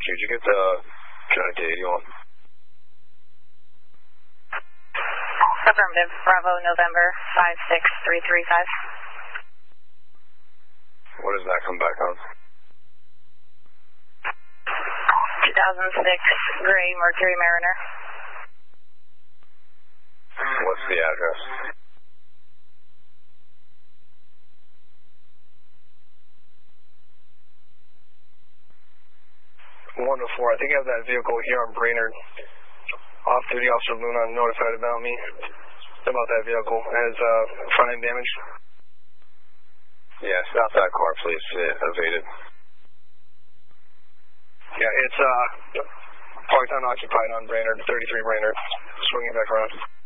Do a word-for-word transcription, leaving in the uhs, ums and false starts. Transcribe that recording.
Did you get the Connecticut eighty-one? Affirmative. Bravo, November five six three three five. What does that come back on? two thousand six Gray Mercury Mariner. What's the address? one oh four. I think I have that vehicle here on Brainerd. Off-duty Officer Luna notified about me, about that vehicle. It has uh, front end damage. Yeah, stop that car, please. It evaded. Yeah, it's uh, parked unoccupied on Brainerd, thirty-three Brainerd. Swinging back around.